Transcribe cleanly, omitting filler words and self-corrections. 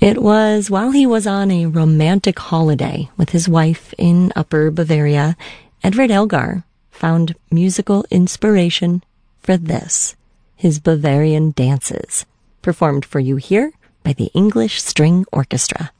It was while he was on a romantic holiday with his wife in Upper Bavaria, Edvard Elgar found musical inspiration for this, his Bavarian dances, performed for you here by the English String Orchestra.